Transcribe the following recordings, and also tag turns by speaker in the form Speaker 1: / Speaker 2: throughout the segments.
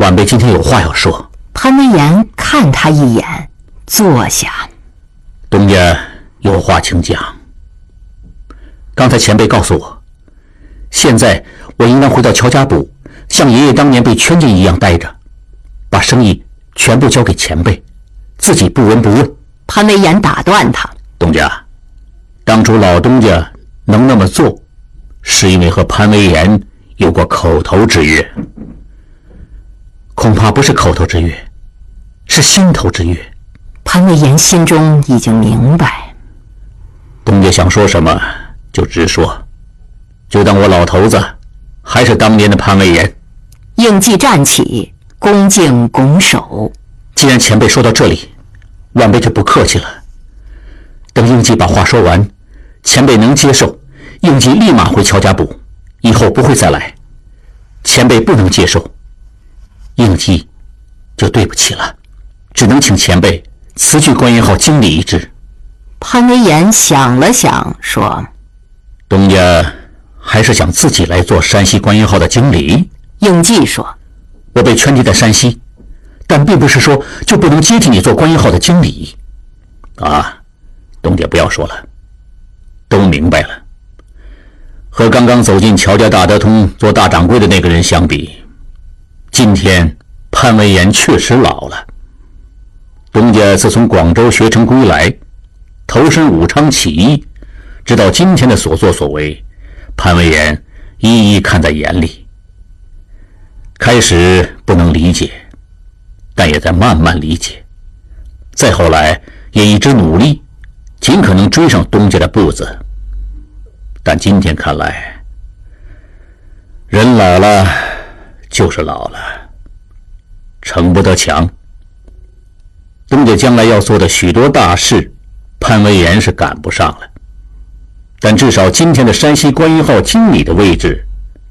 Speaker 1: 晚辈今天有话要说。
Speaker 2: 潘威严看他一眼，坐下。
Speaker 1: 东家有话请讲。刚才前辈告诉我，现在我应当回到乔家堡，像爷爷当年被圈禁一样待着，把生意全部交给前辈，自己不闻不问。
Speaker 2: 潘威严打断他：
Speaker 1: 东家，当初老东家能那么做，是因为和潘威严有过口头之约，恐怕不是口头之约，是心头之约。
Speaker 2: 潘威严心中已经明白，
Speaker 1: 东家想说什么就直说，就当我老头子还是当年的潘威严。
Speaker 2: 应季站起，恭敬拱手：
Speaker 1: 既然前辈说到这里，晚辈就不客气了。等应季把话说完，前辈能接受，应季立马回乔家堡，以后不会再来。前辈不能接受，应季就对不起了，只能请前辈辞去观音号经理一职。
Speaker 2: 潘威严想了想，说：
Speaker 1: 东家还是想自己来做山西观音号的经理？
Speaker 2: 应季说：
Speaker 1: 我被圈禁在山西，但并不是说就不能接替你做观音号的经理啊。东家不要说了，都明白了。和刚刚走进乔家大德通做大掌柜的那个人相比，今天潘威严确实老了。东家自从广州学成归来，投身武昌起义，直到今天的所作所为，潘威严一一看在眼里。开始不能理解，但也在慢慢理解。再后来也一直努力，尽可能追上东家的步子。但今天看来，人老了就是老了，逞不得强。东家将来要做的许多大事，潘威严是赶不上了。但至少今天的山西观音号经理的位置，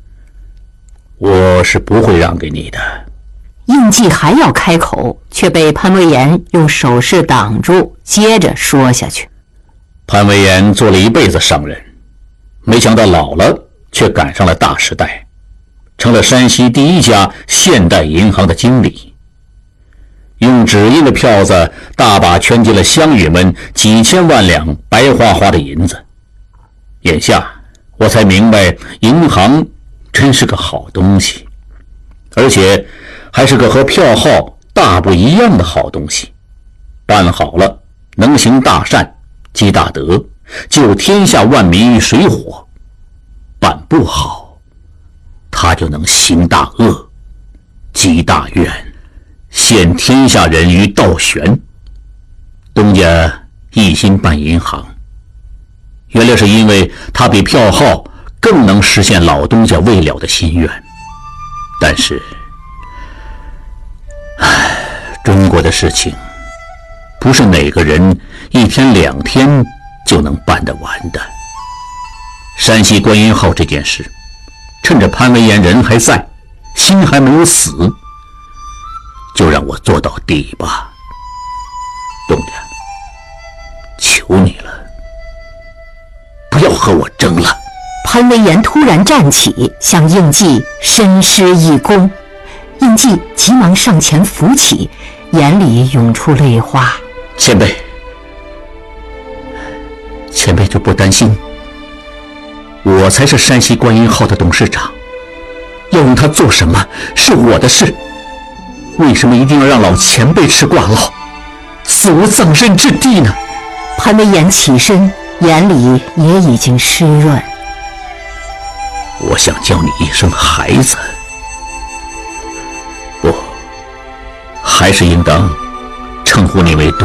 Speaker 1: 我是不会让给你的。
Speaker 2: 应季还要开口，却被潘威严用手势挡住，接着说下去：
Speaker 1: 潘威严做了一辈子商人，没想到老了却赶上了大时代，成了山西第一家现代银行的经理。用纸印的票子大把圈进了乡羽们几千万两白花花的银子。眼下我才明白，银行真是个好东西，而且还是个和票号大不一样的好东西。办好了，能行大善，积大德，救天下万民于水火；办不好，他就能行大恶，积大怨，陷天下人于倒悬。东家一心办银行，原来是因为他比票号更能实现老东家未了的心愿。但是中国的事情不是哪个人一天两天就能办得完的。山西观音号这件事，趁着潘威严人还在，心还没有死，就让我做到底吧。东家，求你了，不要和我争了。
Speaker 2: 潘威严突然站起，向应季深施一躬。应季急忙上前扶起，眼里涌出泪花。
Speaker 1: 前辈就不担心，我才是山西观音号的董事长，要用它做什么是我的事，为什么一定要让老前辈吃挂牢，死无葬身之地呢？
Speaker 2: 潘威严起身，眼里也已经湿润。
Speaker 1: 我想叫你一声孩子，不，还是应当称呼你为